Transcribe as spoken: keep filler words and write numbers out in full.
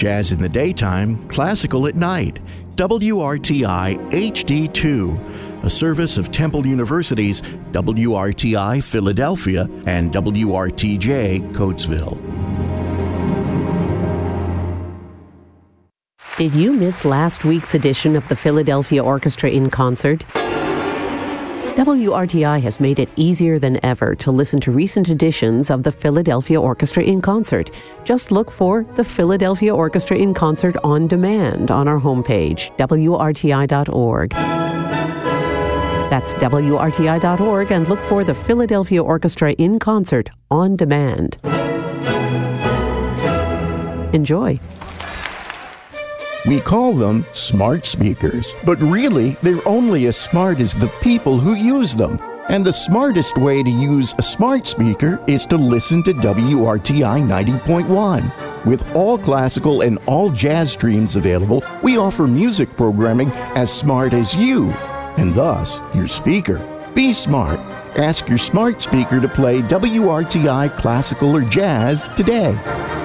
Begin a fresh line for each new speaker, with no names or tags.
Jazz in the daytime, classical at night. W R T I H D two, a service of Temple University's W R T I Philadelphia and W R T J Coatesville.
Did you miss last week's edition of the Philadelphia Orchestra in Concert? W R T I has made it easier than ever to listen to recent editions of the Philadelphia Orchestra in Concert. Just look for the Philadelphia Orchestra in Concert on demand on our homepage, W R T I dot org. That's W R T I dot org, and look for the Philadelphia Orchestra in Concert on demand. Enjoy.
We call them smart speakers, but really they're only as smart as the people who use them. And the smartest way to use a smart speaker is to listen to W R T I ninety point one. With all classical and all jazz streams available, we offer music programming as smart as you, and thus your speaker. Be smart. Ask your smart speaker to play W R T I classical or jazz today.